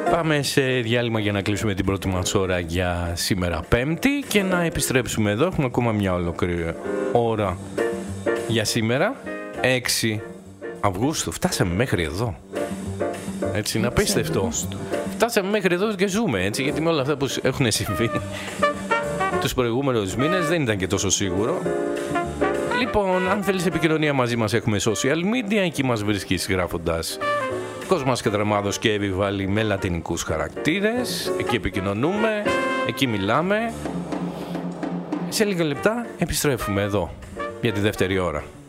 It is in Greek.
Πάμε σε διάλειμμα για να κλείσουμε την πρώτη μας ώρα για σήμερα Πέμπτη και να επιστρέψουμε εδώ. Έχουμε ακόμα μια ολόκληρη ώρα για σήμερα, 6 Αυγούστου. Φτάσαμε μέχρι εδώ. Έτσι είναι απίστευτο. Φτάσαμε μέχρι εδώ και ζούμε, έτσι, γιατί με όλα αυτά που έχουν συμβεί τους προηγούμενους μήνες δεν ήταν και τόσο σίγουρο. Λοιπόν, αν θέλεις επικοινωνία μαζί μας, έχουμε social media. Εκεί μας βρίσκεις γράφοντας Κόσμας Κατραμάδος και Επιβάλλει με λατινικούς χαρακτήρες. Εκεί επικοινωνούμε, εκεί μιλάμε. Σε λίγα λεπτά επιστρέφουμε εδώ για τη δεύτερη ώρα.